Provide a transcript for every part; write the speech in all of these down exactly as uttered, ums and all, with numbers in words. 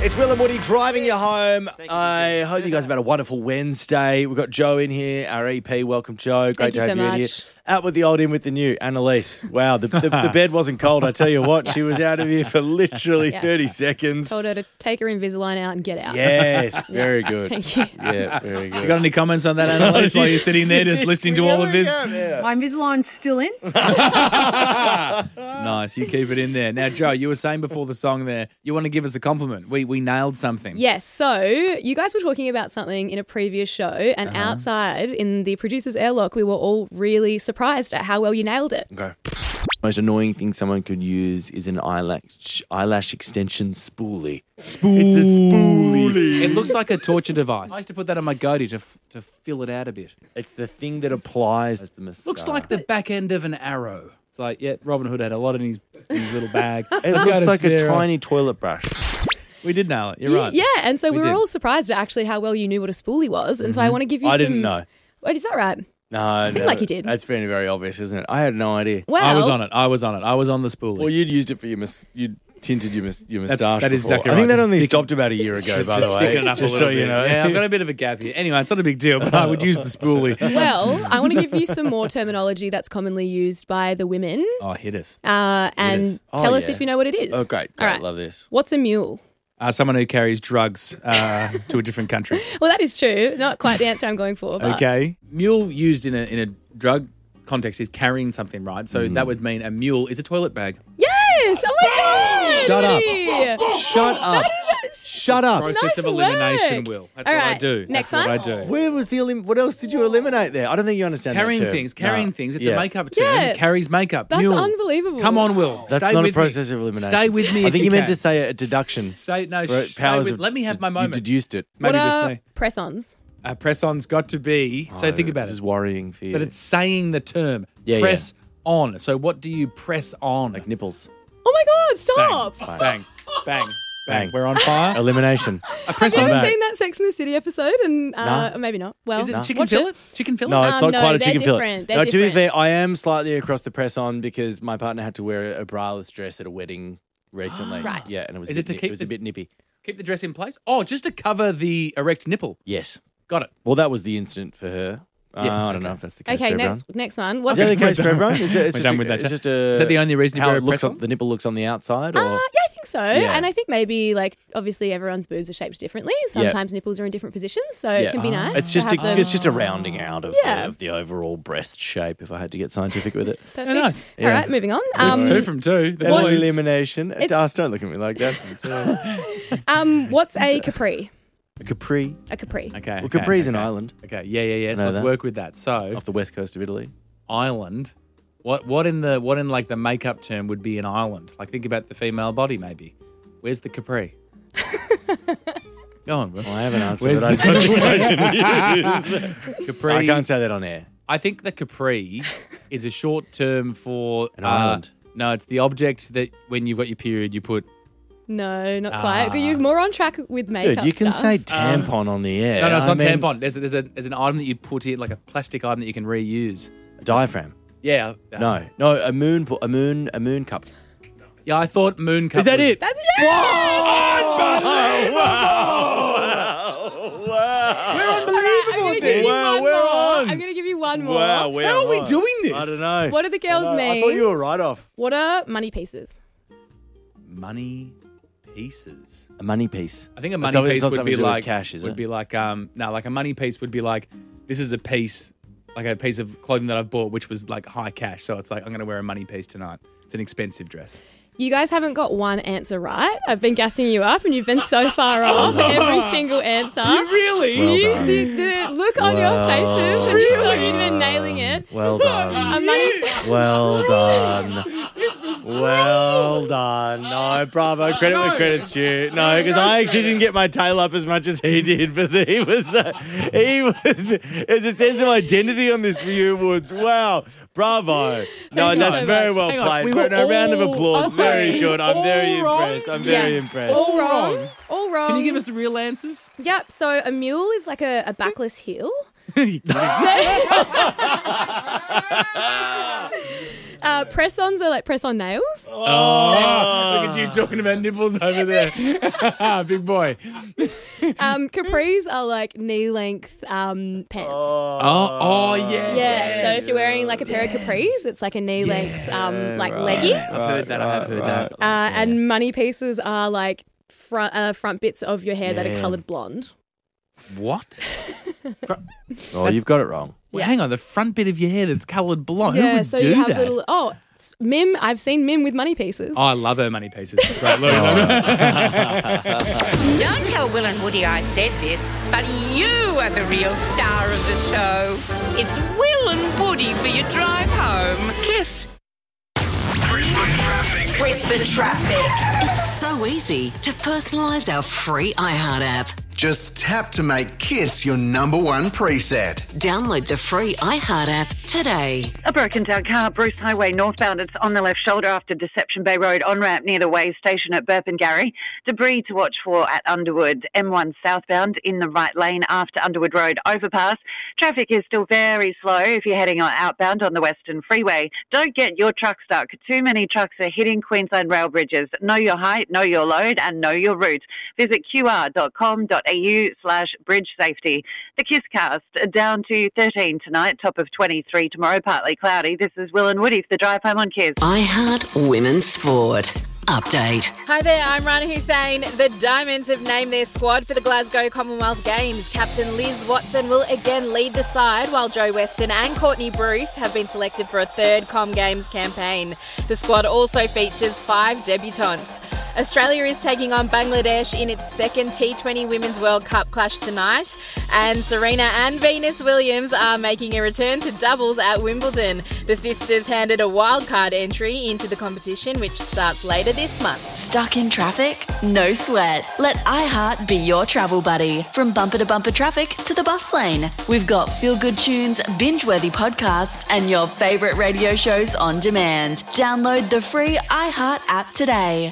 It's Will and Woody driving you home. I hope you guys have had a wonderful Wednesday. We've got Joe in here, our E P. Welcome, Joe. Great Thank to you have so you in here. much. Out with the old, in with the new. Annalise. Wow, the, the, the bed wasn't cold. I tell you what, she was out of here for literally Yeah. thirty seconds. Told her to take her Invisalign out and get out. Yes, very good. Thank you. Yeah, very good. You got any comments on that, Annalise, while you're sitting there just listening to all of this? Yeah. My Invisalign's still in. Nice, you keep it in there. Now, Joe, you were saying before the song there, you want to give us a compliment. We we nailed something. Yes, so you guys were talking about something in a previous show, and Uh-huh. outside in the producer's airlock, we were all really surprised at how well you nailed it. Okay. Most annoying thing someone could use is an eyelash eyelash extension spoolie. Spoolie. It's a spoolie. It looks like a torture device. I used to put that on my goatee to f- to fill it out a bit. It's the thing that applies to the mascara. Looks like the back end of an arrow. It's like, yeah, Robin Hood had a lot in his, in his little bag. It Let's go looks to like a Sarah. tiny toilet brush. We did nail it. You're Y- right. Yeah, and so we, We were did. all surprised at actually how well you knew what a spoolie was, and so I want to give you I some... didn't know. Wait, is that right? No, Seemed no, like you did. That's been very obvious, isn't it? I had no idea. Well, I was on it. I was on it. I was on the spoolie. Well, you'd used it for your mus- you'd tinted your mus- your That's- moustache. that is before. exactly I think right. that only Thicken- stopped about a year ago, by the way. Thicken it up a Just little so you bit. know. Yeah, I've got a bit of a gap here. Anyway, it's not a big deal, but I would use the spoolie. Well, I want to give you some more terminology that's commonly used by the women, Oh, hit us. uh, and is. Oh, tell us yeah. if you know what it is. Oh, great, All great, right. love this. What's a mule? Uh, someone who carries drugs uh, to a different country. Well, that is true. Not quite the answer I'm going for. But Okay. Mule used in a in a drug context is carrying something, right? So that would mean a mule is a toilet bag. Yes! Oh my God! Shut up. Woody! Shut up. That is a- Shut up. Process Nice of elimination, work. Will. That's All what I right, do. next That's one. what I do. Where was the elim- what else did you eliminate there? I don't think you understand Carrying that term. things, carrying No. things. It's Yeah. a makeup term. Yeah. Carries makeup. That's Mule. unbelievable. Come on, Will. That's Stay not a with process me. of elimination. Stay with me. I if think you you meant can. to say a deduction. Stay, no, For sh- stay powers with, of- let me have my You moment. deduced it. Maybe what just are me. press-ons? Uh, press-on's got to be. So Oh, think about this it. is worrying for you. But it's saying the term. Yeah, press on. So what do you press on? like nipples. Oh my God, bang, stop! bang, bang, bang, Bang. We're on fire. Elimination. A press Have on. you ever back. seen that Sex and the City episode? And uh, No. maybe not. Well, Is it No. chicken watch fillet? Chicken fillet? No, it's Um, not no, quite a they're chicken fillet. different. They're No, to be different. fair, I am slightly across the press on because my partner had to wear a braless dress at a wedding recently. Right. Yeah, and it was Is a it bit, to nip- keep it was the- a bit nippy. Keep the dress in place? Oh, just to cover the erect nipple. Yes. Got it. Well, that was the incident for her. Uh, Yeah, I don't okay. know if that's the case Okay, for everyone. next next one. Is What's that a, the case We're for done. everyone? Is it, it's We're just done a, with that it's chat. just a, Is that the only reason you how wear it a looks press on, on? the nipple looks on the outside? Uh, Or yeah, I think so. Yeah. And I think maybe like obviously everyone's boobs are shaped differently. Sometimes nipples are in different positions, so Yeah. it can be Ah. nice. It's to just have a, them. it's just a rounding out of, Yeah. the, of the overall breast shape. If I had to get scientific with it, Perfect. nice. All Yeah. right, moving on. Two- Um, two from two. The What? boys. Elimination. It's- Das, don't look at me like that. um, what's a capri? A Capri. A capri. Okay. Well, okay, Capri's an okay. island Okay. Yeah, yeah, yeah. So know let's that. work with that. So off the west coast of Italy. island. What what in the what in like the makeup term would be an island? Like think about the female body maybe. Where's the capri? Go on, Will. Well, I have an answer, Where's but I the- don't know what it is. Capri. I can't say that on air. I think the capri is a short term for An uh, island. No, it's the object that when you've got your period, you put. No, not quite. Ah. You're more on track with makeup Dude, you can stuff. say tampon on the air. No, no, it's I not mean, tampon. There's a, there's a there's an item that you put in, like a plastic item that you can reuse. A diaphragm. Yeah. uh, No, no, a moon, po- a moon, a moon cup. Yeah, I thought moon cup. Is that was- it? That's yeah. We're I'm unbelievable. gonna at give this. you Wow, one we're more. on. I'm gonna give you one more. Wow, we're How are we on. doing this? I don't know. What do the girls I don't know. mean? I thought you were right off. What are money pieces? Money pieces. A money piece. I think a That's money obviously piece not would something be to do with like cash, is would it? be like um no like a money piece would be like this is a piece like a piece of clothing that I've bought which was like high cash, so it's like I'm going to wear a money piece tonight. It's an expensive dress. You guys haven't got one answer right. I've been gassing you up, and you've been so far off every single answer. Really? Well you, done. the, the look on Well your faces, and you thought you'd been nailing it. Well done. A money. Well done. Well done. No, bravo. Credit where credit's due. No, because I actually didn't get my tail up as much as he did, but he was, uh, he was, there's a sense of identity on this for you, Woods. Wow. Bravo. No, Thank you that's so very much. well Hang on, played. we were No, round of all- applause. I'm Very sorry, good. I'm all very wrong? impressed. I'm very Yeah. impressed. All wrong. wrong. All wrong. Can you give us the real answers? Yep. So a mule is like a, a backless heel. Uh, press-ons are like press-on nails. Oh, look at you talking about nipples over there. Big boy. Um, capris are like knee-length um, pants. Oh, oh yeah. Yeah, so if you're wearing like a pair of capris, it's like a knee-length um, like leggy. I've heard that. I have heard that. Uh, and money pieces are like front uh, front bits of your hair that are Yeah. coloured blonde. What? Fr- Oh, you've got it wrong. Well, hang on, the front bit of your hair that's coloured blonde. Who Yeah, would so do you have that? little. Oh, s- Mim. I've seen Mim with money pieces. Oh, I love her money pieces. It's great. Look, Don't tell Will and Woody I said this, but you are the real star of the show. It's Will and Woody for your drive home. Kiss. Brisbane Traffic. It's so easy to personalise our free iHeart app. Just tap to make Kiss your number one preset. Download the free iHeart app today. A broken down car, Bruce Highway northbound. It's on the left shoulder after Deception Bay Road on-ramp near the Way station at Burpengary. Debris to watch for at Underwood. M one southbound in the right lane after Underwood Road overpass. Traffic is still very slow if you're heading on outbound on the Western Freeway. Don't get your truck stuck. Too many trucks are hitting Queensland rail bridges. Know your height, know your load and know your route. Visit q r dot com dot a u slash bridge safety. The Kisscast down to thirteen tonight, top of twenty-three tomorrow, partly cloudy. This is Will and Woody for the drive home on Kiss. iHeart Women's Sport. Update. Hi there, I'm Rana Hussein. The Diamonds have named their squad for the Glasgow Commonwealth Games. Captain Liz Watson will again lead the side, while Joe Weston and Courtney Bruce have been selected for a third Com Games campaign. The squad also features five debutants. Australia is taking on Bangladesh in its second T twenty Women's World Cup clash tonight, and Serena and Venus Williams are making a return to doubles at Wimbledon. The sisters handed a wildcard entry into the competition, which starts later this month. Stuck in traffic? No sweat. Let iHeart be your travel buddy. From bumper to bumper traffic to the bus lane. We've got feel-good tunes, binge-worthy podcasts, and your favourite radio shows on demand. Download the free iHeart app today.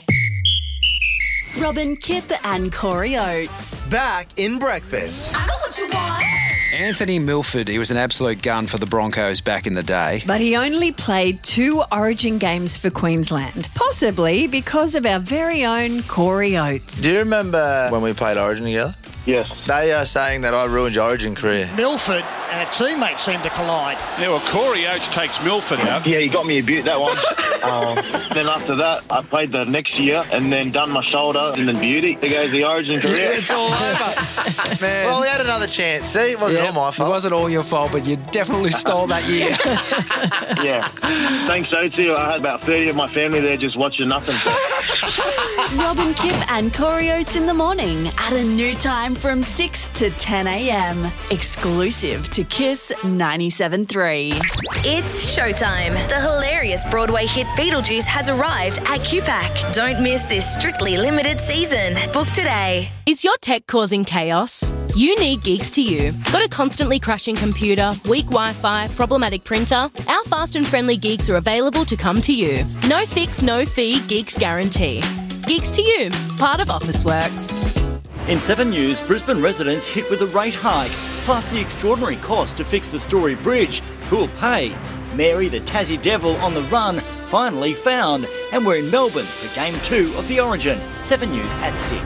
Robin Kip and Corey Oates. Back in breakfast. I know what you want. Anthony Milford, he was an absolute gun for the Broncos back in the day. But he only played two Origin games for Queensland, possibly because of our very own Corey Oates. Do you remember when we played Origin together? Yes. They are saying that I ruined your Origin career. Milford and a teammate seem to collide. Yeah, well, Corey Oates takes Milford out. Yeah, he got me a bit, that one. um, then after that, I played the next year and then done my shoulder and then beauty. There goes the Origin career. It's all over. Man. Well, we had another chance. See, it wasn't Yeah, all my fault. It wasn't all your fault, but you definitely stole that year. Yeah. Thanks, Oatesy. I had about thirty of my family there just watching nothing. Robin Kip and Corey Oates in the morning at a new time from six to ten a.m. Exclusive to Kiss ninety-seven point three. It's showtime. The hilarious Broadway hit Beetlejuice has arrived at Q PAC. Don't miss this strictly limited season. Book today. Is your tech causing chaos? You need Geeks to You. Got a constantly crashing computer, weak Wi-Fi, problematic printer? Our fast and friendly geeks are available to come to you. No fix, no fee, Geeks guarantee. Geeks to You, part of Officeworks. In seven News, Brisbane residents hit with a rate hike, plus the extraordinary cost to fix the Story Bridge. Who'll pay? Mary the Tassie Devil on the run, finally found. And we're in Melbourne for Game two of the Origin. seven News at six.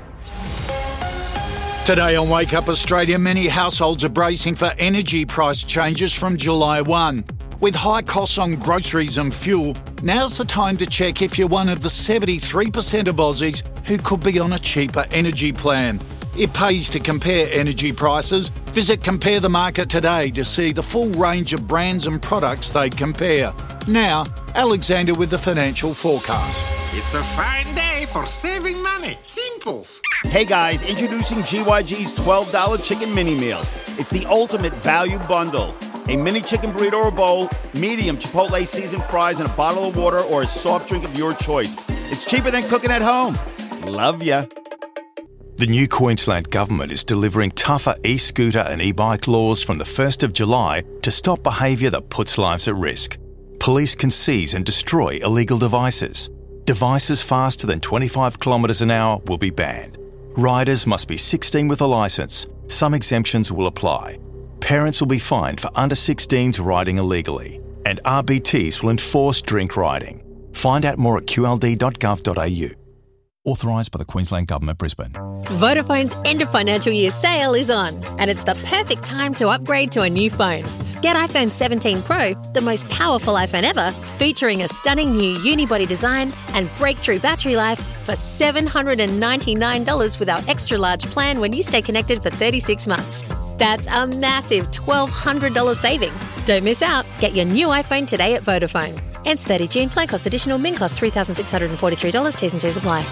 Today on Wake Up Australia, many households are bracing for energy price changes from July first. With high costs on groceries and fuel, now's the time to check if you're one of the seventy-three percent of Aussies who could be on a cheaper energy plan. It pays to compare energy prices. Visit Compare the Market today to see the full range of brands and products they compare. Now, Alexander with the financial forecast. It's a fine day for saving money. Simples. Hey guys, introducing G Y G's twelve dollar chicken mini meal. It's the ultimate value bundle. A mini chicken burrito or bowl, medium Chipotle seasoned fries, and a bottle of water or a soft drink of your choice. It's cheaper than cooking at home. Love ya. The new Queensland Government is delivering tougher e-scooter and e-bike laws from the first of July to stop behaviour that puts lives at risk. Police can seize and destroy illegal devices. Devices faster than twenty-five kilometres an hour will be banned. Riders must be sixteen with a licence. Some exemptions will apply. Parents will be fined for under sixteens riding illegally. And R B Ts will enforce drink riding. Find out more at q l d dot gov dot a u. Authorised by the Queensland Government, Brisbane. Vodafone's end of financial year sale is on, and it's the perfect time to upgrade to a new phone. Get iPhone seventeen Pro, the most powerful iPhone ever, featuring a stunning new unibody design and breakthrough battery life for seven hundred ninety-nine dollars with our extra large plan when you stay connected for thirty-six months. That's a massive twelve hundred dollars saving. Don't miss out. Get your new iPhone today at Vodafone. Ends thirtieth of June. Plan cost additional. Min cost three thousand six hundred forty-three dollars. T's and C's apply.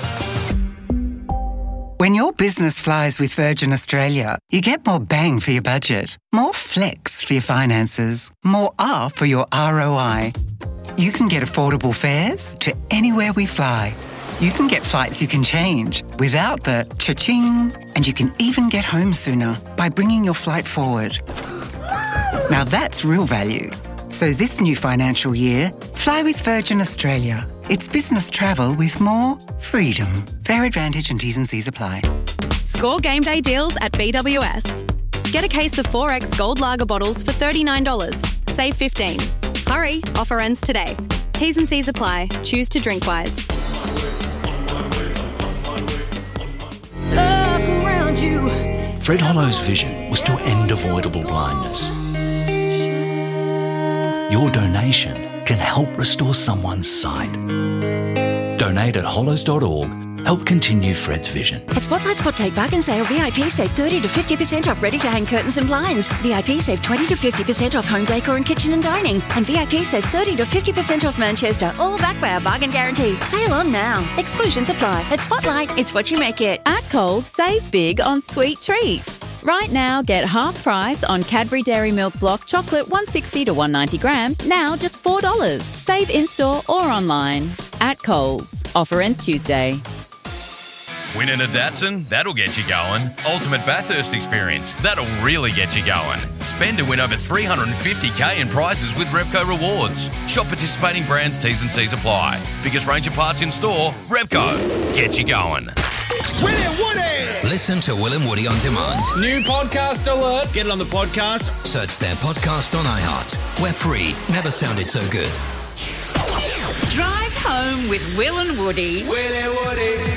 When your business flies with Virgin Australia, you get more bang for your budget, more flex for your finances, more R for your R O I. You can get affordable fares to anywhere we fly. You can get flights you can change without the cha-ching, and you can even get home sooner by bringing your flight forward. Now that's real value. So this new financial year, fly with Virgin Australia. It's business travel with more freedom. Fair advantage and T's and C's apply. Score game day deals at B W S. Get a case of four X Gold Lager bottles for thirty-nine dollars. Save fifteen dollars. Hurry, offer ends today. T's and C's apply. Choose to drink wise. Look around you. Fred Hollow's vision was to end avoidable blindness. Your donation can help restore someone's sight. Donate at hollows dot org. Help continue Fred's vision. At Spotlight Spot Take Bargain Sale, V I P save thirty to fifty percent off ready-to-hang curtains and blinds. V I P save twenty to fifty percent off home decor and kitchen and dining. And V I P save thirty to fifty percent off Manchester, all backed by our bargain guarantee. Sale on now. Exclusions apply. At Spotlight, it's what you make it. At Coles, save big on sweet treats. Right now, get half price on Cadbury Dairy Milk Block Chocolate one sixty to one ninety grams, now just four dollars. Save in-store or online. At Coles. Offer ends Tuesday. Winning a Datsun? That'll get you going. Ultimate Bathurst experience? That'll really get you going. Spend to win over three hundred fifty thousand in prizes with Repco Rewards. Shop participating brands, T's and C's apply. Biggest range of parts in store, Repco. Get you going. Will and Woody! Listen to Will and Woody on demand. New podcast alert. Get it on the podcast. Search their podcast on iHeart. We're free. Never sounded so good. Drive home with Will and Woody. Will and Woody.